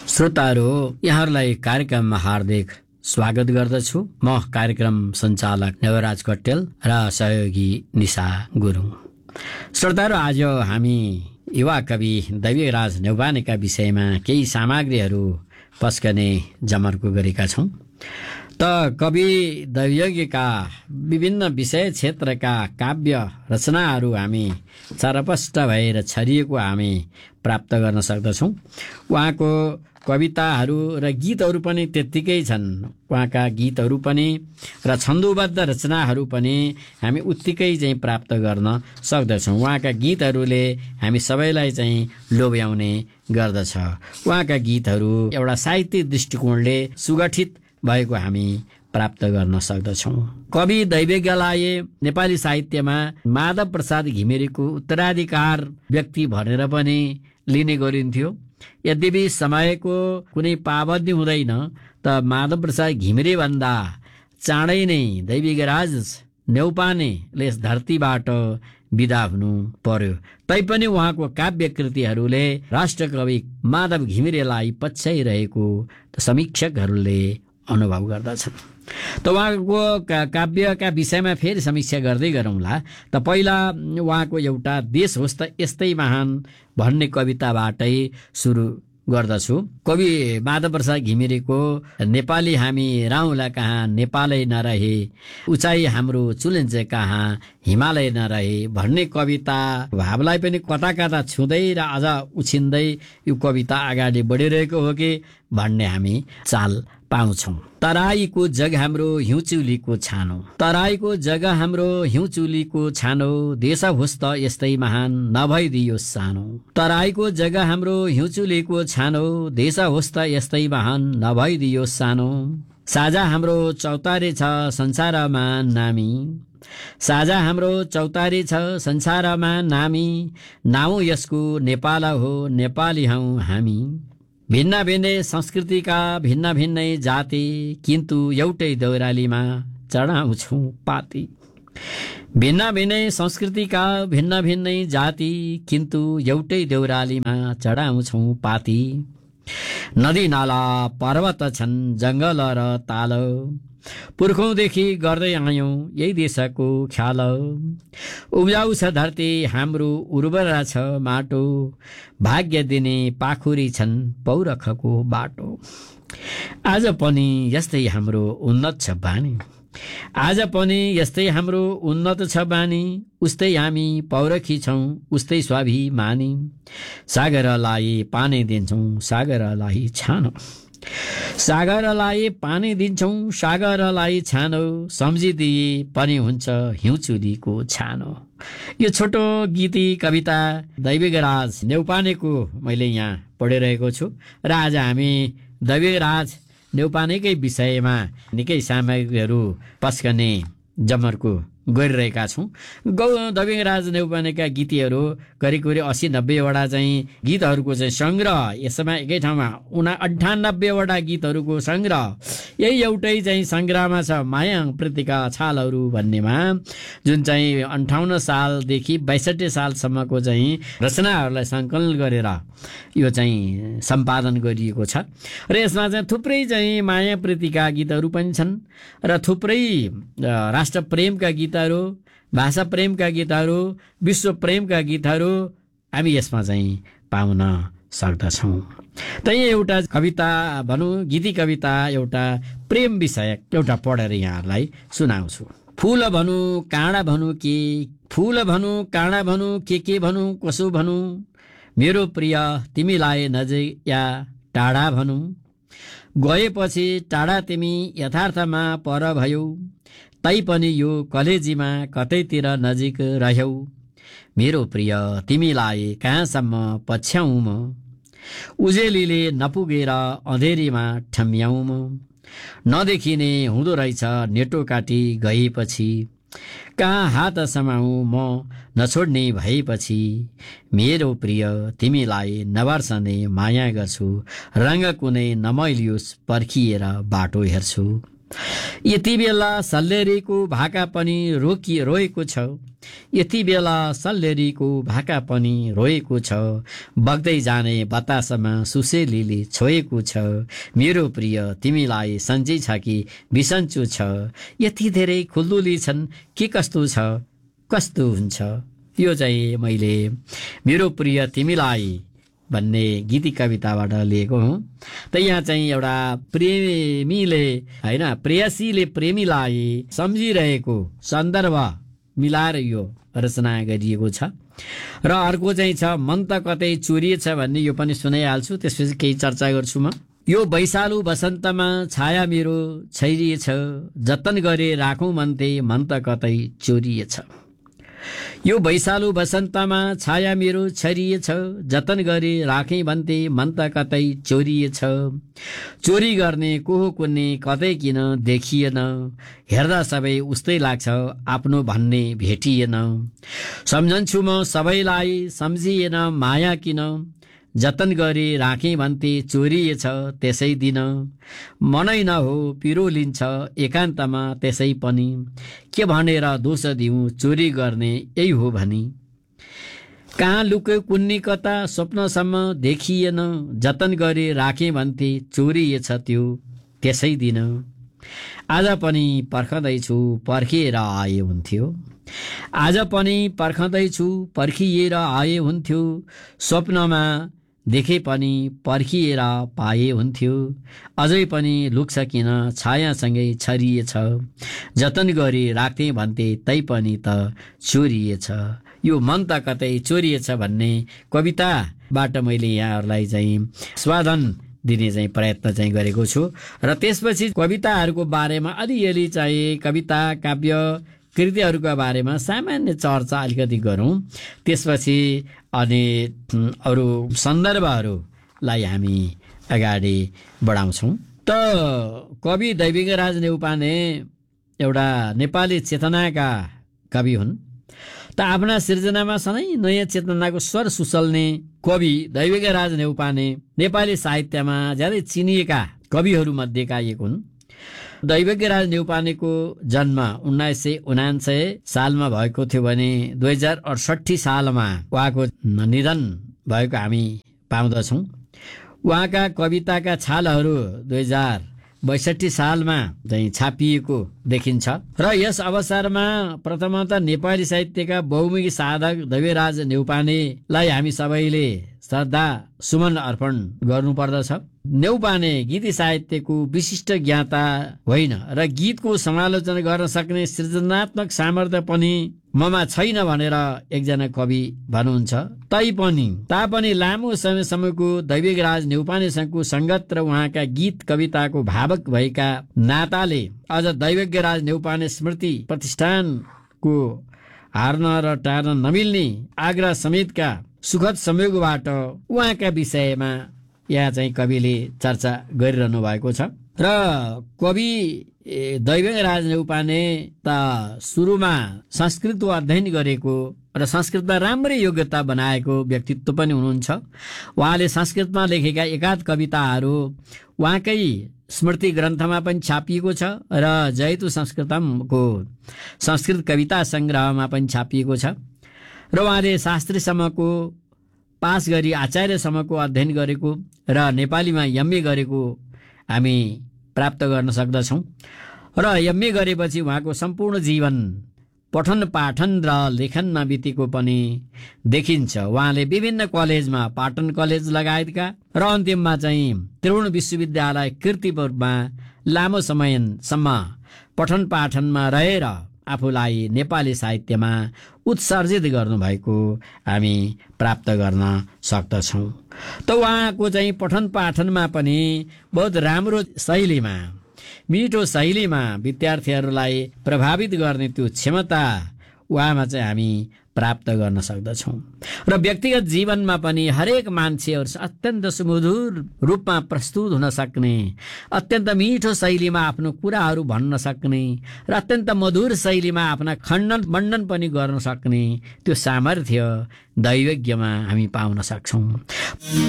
श्रोताहरू, यहाँहरूलाई कार्यक्रममा हार्दिक स्वागत गर्दछु। म कार्यक्रम सञ्चालक नवराज कट्टेल र सहयोगी निशा गुरुङ। श्रोताहरू, आज हामी युवा कवि दैविकराज न्यौपानेका विषयमा केही सामग्रीहरू पस्कने जमर्को गरेका छौँ। त कवि दैवज्ञका विभिन्न विषय क्षेत्रका काव्य रचनाहरू हामी चरपष्ट भएर छरिएको हामी प्राप्त गर्न सक्दछौँ। उहाँको कविताहरू र गीतहरू पनि त्यत्तिकै छन्। उहाँका गीतहरू पनि र छन्दोबद्ध रचनाहरू पनि हामी उत्तिकै चाहिँ प्राप्त गर्न सक्दछौँ। उहाँका गीतहरूले हामी सबैलाई चाहिँ लोभ्याउने गर्दछ। उहाँका गीतहरू एउटा साहित्यिक दृष्टिकोणले सुगठित भएको हामी प्राप्त गर्न सक्दछौँ। कवि दैवज्ञलाई नेपाली साहित्यमा माधव प्रसाद घिमिरेको उत्तराधिकार व्यक्ति भनेर पनि लिने गरिन्थ्यो। यद्यपि समयको कुनै पाबन्दी हुँदैन, त माधव प्रसाद घिमिरे भन्दा चाँडै नै दैविकराज न्यौपानेले यस धरतीबाट विदा हुनु पर्यो। तैपनि उहाँको काव्य कृतिहरूले राष्ट्रकवि माधव घिमिरेलाई पछ्याइरहेको समीक्षकहरूले अनुभव गर्दछन्। त उहाँको काव्यका विषयमा फेरि समीक्षा गर्दै गरौँला। त पहिला उहाँको एउटा देश होस् त यस्तै महान भन्ने कविताबाटै सुरु गर्दछु। कवि माधव प्रसाद घिमिरेको नेपाली हामी राहुला कहाँ नेपालै नरहे, उचाइ हाम्रो चुलिन्छ कहाँ हिमालय नरहे भन्ने कविता भावलाई पनि कता कता छुँदै र अझ उछिन्दै यो कविता अगाडि बढिरहेको हो कि भन्ने हामी चाल पाउँछौँ। तराईको जग हाम्रो हिउँचुलीको छानो, तराईको जग हाम्रो हिउँचुलीको छानो, देश होस् त यस्तै महान नभइदियोस् सानो। तराईको जग हाम्रो हिउँचुलीको छानो, देश होस् त यस्तै महान नभइदियोस् सानो। साझा हाम्रो चौतारी छ संसारमा नामी, साझा हाम्रो चौतारी छ संसारमा नामी, नाउँ यसको नेपाल हो नेपाली हौँ हामी। भिन्न भिन्नै संस्कृतिका भिन्न भिन्नै जाति, किन्तु एउटै देउरालीमा चढाउँछौँ पाती। भिन्न भिन्नै संस्कृतिका भिन्न भिन्नै जाति, किन्तु एउटै देउरालीमा चढाउँछौँ पाती। नदी नाला पर्वत छन् जङ्गल र ताल, पुर्खौँदेखि गर्दै आयौँ यही देशको ख्याल। उब्जाउ छ धरती हाम्रो उर्वर छ माटो, भाग्य दिने पाखुरी छन् पौरखको बाटो। आज पनि यस्तै हाम्रो उन्नत छ बानी, आज पनि यस्तै हाम्रो उन्नत छ बानी, उस्तै हामी पौरखी छौँ उस्तै स्वाभिमानी। सागरलाई पानी दिन्छौँ सागरलाई छानो, सागरलाई पानी दिन्छौँ सागरलाई छानो, सम्झिदिए पनि हुन्छ हिउँचुलीको छानो। यो छोटो गीती कविता दैविकराज न्यौपानेको मैले यहाँ पढिरहेको छु र आज हामी दैविकराज न्यौपानेकै विषयमा निकै सामग्रीहरू पस्कने जमर्को गरिरहेका छौँ। दैविकराज न्यौपानेका गीतीहरू करिब 80-90वटा चाहिँ गीतहरूको चाहिँ सङ्ग्रह, यसमा एकै ठाउँमा 98वटा गीतहरूको सङ्ग्रह यही एउटै चाहिँ सङ्ग्रहमा छ। माया प्रीतिका छालहरू भन्नेमा जुन चाहिँ 58 सालदेखि 62 सालसम्मको चाहिँ रचनाहरूलाई सङ्कलन गरेर यो चाहिँ सम्पादन गरिएको छ र यसमा चाहिँ थुप्रै चाहिँ माया प्रीतिका गीतहरू पनि छन् र थुप्रै राष्ट्र प्रेमका गीतहरू, भाषा प्रेमका गीतहरू, विश्व प्रेमका गीतहरू हामी यसमा चाहिँ पाउन सक्दछौँ। त यो एउटा कविता भनौँ, गीती कविता एउटा प्रेम विषय एउटा पढेर यहाँहरूलाई सुनाउँछु। फूल भनौँ काँडा भनौँ के, फूल भनौँ काँडा भनौँ के भनौँ कसो भनौँ, मेरो प्रिय तिमीलाई नजिक या टाढा भनौँ। गएपछि टाढा तिमी यथार्थमा पर भयौ, तैपनि यो कलेजीमा कतैतिर नजिक रह्यौ। मेरो प्रिय तिमीलाई कहाँसम्म पछ्याउँ म, उजेलीले नपुगेर अँधेरीमा ठम्याउँ म। नदेखिने हुँदो रहेछ नेटो काटी गएपछि, कहाँ हात समाउँ म नछोड्ने भएपछि। मेरो प्रिय तिमीलाई नबर्सने माया गर्छु, रङ्ग कुनै नमैलियोस् पर्खिएर बाटो हेर्छु। यति बेला सल्लेरीको भाका पनि रोएको छ, यति बेला सल्लेरीको भाका पनि रोएको छ, बग्दै जाने बतासमा सुसेलीले छोएको छ, मेरो प्रिय तिमीलाई सन्चै छ कि बिसन्चो छ, यति धेरै खुल्दुली छन् के कस्तो छ, कस्तो हुन्छ। यो चाहिँ मैले मेरो प्रिय तिमीलाई भन्ने गीति कविताबाट लिएको हुँ। त यहाँ चाहिँ एउटा प्रेमीले हैन प्रेयसीले प्रेमीलाई सम्झिरहेको सन्दर्भ मिलाएर यो रचना गरिएको छ। र अर्को चाहिँ छ मन त कतै चोरिएछ भन्ने, यो पनि सुनाइहाल्छु, त्यसपछि केही चर्चा गर्छु म। यो वैशालु बसन्तमा छाया मेरो छैरिएछ, जतन गरे राखौँ भन्थे मन त कतै चोरिएछ। यो वैशालु बसन्तमा छाया मेरो छरिएछ, जतन गरे राखेँ भन्थे मन त कतै चोरिएछ। चोरी गर्ने को हो कुन्ने कतै किन देखिएन, हेर्दा सबै उस्तै लाग्छ आफ्नो भन्ने भेटिएन। सम्झन्छु म सबैलाई सम्झिएन माया किन, जतन गरी राखेँ भन्थे चोरिएछ त्यसै दिन। मनै नहो पिरो लिन्छ एकान्तमा त्यसै पनि, के भनेर दोष दिउँ चोरी गर्ने यही हो भनी। कहाँ लुक्यो कुन्नी कता स्वप्नसम्म देखिएन, जतन गरी राखेँ भन्थे चोरिएछ त्यो त्यसै दिन। आज पनि पर्खँदैछु पर्खिएर आए हुन्थ्यो, आज पनि पर्खँदैछु पर्खिएर आए हुन्थ्यो, स्वप्नमा देखे पनि पर्खिएर पाए हुन्थ्यो। अझै पनि लुक्छ किन छायासँगै छरिएछ, जतन गरी राख्थे भन्थे तै पनि त चोरिएछ। यो मन त कतै चोरिएछ भन्ने कविताबाट मैले यहाँहरूलाई चाहिँ स्वादन दिने चाहिँ प्रयत्न चाहिँ गरेको छु। र त्यसपछि कविताहरूको बारेमा अलिअलि चाहिँ कविता काव्य कृतिहरूका बारेमा सामान्य चर्चा अलिकति गरौँ। त्यसपछि अनि अरू सन्दर्भहरूलाई हामी अगाडि बढाउँछौँ। त कवि दैविकराज नेउपाने एउटा नेपाली चेतनाका कवि हुन्। त आफ्ना सिर्जनामा सधैँ नयाँ चेतनाको स्वर सुसल्ने कवि दैविकराज नेउपाने नेपाली साहित्यमा ज्यादै चिनिएका कविहरूमध्येका एक हुन्। दैविकराज नेउपानेको जन्म 1979 सालमा भएको थियो भने 2068 सालमा उहाँको निधन भएको हामी पाउँदछौँ। उहाँका कविताका छालहरू 2062 सालमा चाहिँ छापिएको देखिन्छ। र यस अवसरमा प्रथमतः नेपाली साहित्यका बहुमुखी साधक दैविकराज नेउपानेलाई हामी सबैले श्रद्धा सुमन अर्पण गर्नुपर्दछ। नेउपाने गीति साहित्यको विशिष्ट ज्ञाता होइन र गीतको समालोचना गर्न सक्ने सृजनात्मक सामर्थ्य पनि ममा छैन भनेर एकजना कवि भन्नुहुन्छ। तापनि लामो समयसम्मको दैविकराज नेउपानेसँगको संगत र उहाँका गीत कविताको भावक भएका नाताले अझ दैविकराज नेउपाने स्मृति प्रतिष्ठानको हार्न र टार्न नमिल्ने आग्रह समेतका सुखद संयोगबाट उहाँका विषयमा यहाँ चाहिँ कविले चर्चा गरिरहनु भएको छ। र कवि दैविकराज नेउपाने त सुरुमा संस्कृतको अध्ययन गरेको र संस्कृतमा राम्रै योग्यता बनाएको व्यक्तित्व पनि हुनुहुन्छ। उहाँले संस्कृतमा लेखेका एकाध कविताहरू उहाँकै स्मृति ग्रन्थमा पनि छापिएको छ र जयतु संस्कृतमको संस्कृत कविता सङ्ग्रहमा पनि छापिएको छ। र उहाँले शास्त्रीसम्मको पास गरी आचार्यसम्मको अध्ययन गरेको र नेपालीमा एमए गरेको हामी प्राप्त गर्न सक्दछौँ। र एमए गरेपछि उहाँको सम्पूर्ण जीवन पठन पाठन र लेखनमा बितेको पनि देखिन्छ। उहाँले विभिन्न कलेजमा पाटन कलेज लगायतका र अन्तिममा चाहिँ त्रिभुवन विश्वविद्यालय कीर्तिपुरमा लामो समयसम्म पठन पाठनमा रहेर आफूलाई नेपाली साहित्यमा उत्सर्जित गर्नुभएको हामी प्राप्त गर्न सक्दछौँ। त उहाँको चाहिँ पठन पाठनमा पनि बहुत राम्रो शैलीमा मिठो शैलीमा विद्यार्थीहरूलाई प्रभावित गर्ने त्यो क्षमता उहाँमा चाहिँ हामी प्राप्त गर्न सक्दछौँ। र व्यक्तिगत जीवनमा पनि हरेक मान्छेहरू अत्यन्त सुमधुर रूपमा प्रस्तुत हुन सक्ने, अत्यन्त मिठो शैलीमा आफ्नो कुराहरू भन्न सक्ने र अत्यन्त मधुर शैलीमा आफ्ना खण्डन मण्डन पनि गर्न सक्ने त्यो सामर्थ्य दैवज्ञमा हामी पाउन सक्छौँ।